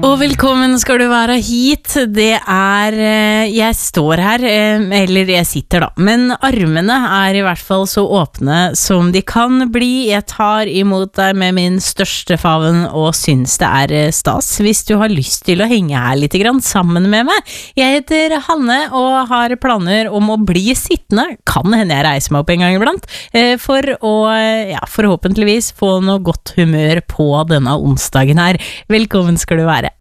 Og velkommen skal du være hit. Det jeg står her, eller jeg sitter da, men armene I hvert fall så åpne som de kan bli. Jeg tar imot deg med min største favn og synes det stas hvis du har lyst til å henge her litt grann sammen med meg. Jeg heter Hanne og har planer om å bli sittende. Kan hende jeg reiser meg opp en gang iblant, for å forhåpentligvis få noe godt humør på denne onsdagen her. Velkommen skal du være.